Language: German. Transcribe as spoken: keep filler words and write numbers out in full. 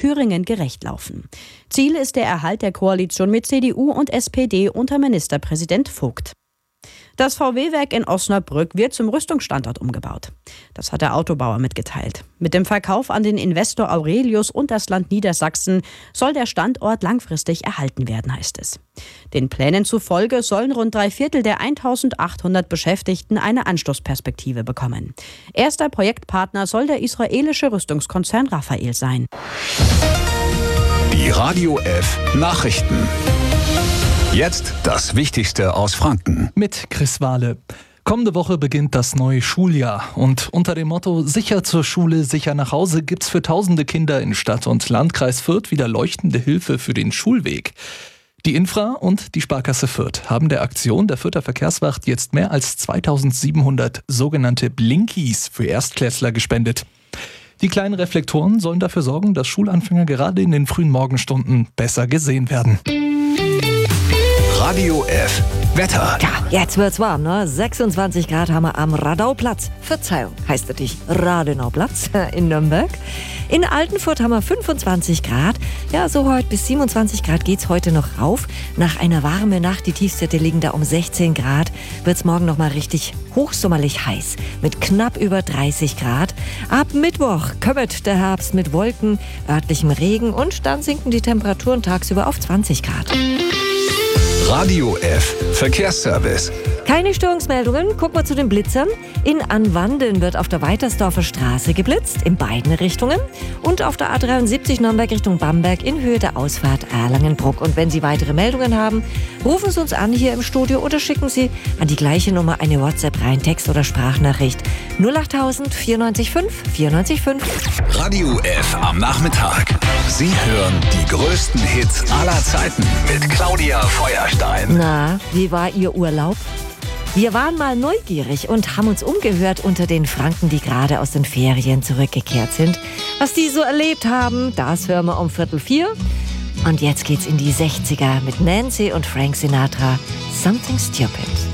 Thüringen gerecht laufen. Ziel ist der Erhalt der Koalition mit C D U und S P D unter Ministerpräsident Vogt. Das V W-Werk in Osnabrück wird zum Rüstungsstandort umgebaut. Das hat der Autobauer mitgeteilt. Mit dem Verkauf an den Investor Aurelius und das Land Niedersachsen soll der Standort langfristig erhalten werden, heißt es. Den Plänen zufolge sollen rund drei Viertel der eintausendachthundert Beschäftigten eine Anschlussperspektive bekommen. Erster Projektpartner soll der israelische Rüstungskonzern Rafael sein. Die Radio F Nachrichten. Jetzt das Wichtigste aus Franken. Mit Chris Wahle. Kommende Woche beginnt das neue Schuljahr. Und unter dem Motto Sicher zur Schule, sicher nach Hause gibt's für tausende Kinder in Stadt und Landkreis Fürth wieder leuchtende Hilfe für den Schulweg. Die Infra und die Sparkasse Fürth haben der Aktion der Fürther Verkehrswacht jetzt mehr als zweitausendsiebenhundert sogenannte Blinkies für Erstklässler gespendet. Die kleinen Reflektoren sollen dafür sorgen, dass Schulanfänger gerade in den frühen Morgenstunden besser gesehen werden. Radio F Wetter. Ja, jetzt wird's warm, ne? sechsundzwanzig Grad haben wir am Radauplatz. Verzeihung, heißt natürlich Radenauplatz in Nürnberg. In Altenfurt haben wir fünfundzwanzig Grad. Ja, so heute bis siebenundzwanzig Grad geht's heute noch rauf. Nach einer warmen Nacht, die Tiefstwerte liegen da um sechzehn Grad, wird's morgen noch mal richtig hochsommerlich heiß. Mit knapp über dreißig Grad. Ab Mittwoch kommt der Herbst mit Wolken, örtlichem Regen und dann sinken die Temperaturen tagsüber auf zwanzig Grad. Radio F Verkehrsservice. Keine Störungsmeldungen. Gucken wir zu den Blitzern. In Anwanden wird auf der Weitersdorfer Straße geblitzt, in beiden Richtungen. Und auf der A dreiundsiebzig Nürnberg Richtung Bamberg in Höhe der Ausfahrt Erlangen-Bruck. Und wenn Sie weitere Meldungen haben, rufen Sie uns an hier im Studio oder schicken Sie an die gleiche Nummer eine WhatsApp rein, Text- oder Sprachnachricht. null acht tausend vierundneunzig fünf vierundneunzig fünf. Radio F am Nachmittag. Sie hören die größten Hits aller Zeiten mit Claudia Feuerstein. Na, wie war Ihr Urlaub? Wir waren mal neugierig und haben uns umgehört unter den Franken, die gerade aus den Ferien zurückgekehrt sind. Was die so erlebt haben, das hören wir um Viertel vier. Und jetzt geht's in die sechziger mit Nancy und Frank Sinatra. Something Stupid.